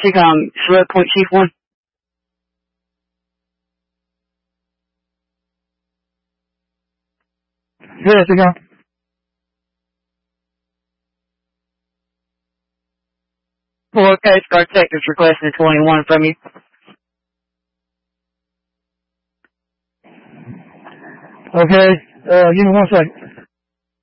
TACOM, Select Point Chief 1. Yes, TACOM. Fort Coast Guard Sector's requesting 21 from you. Okay, give me 1 second.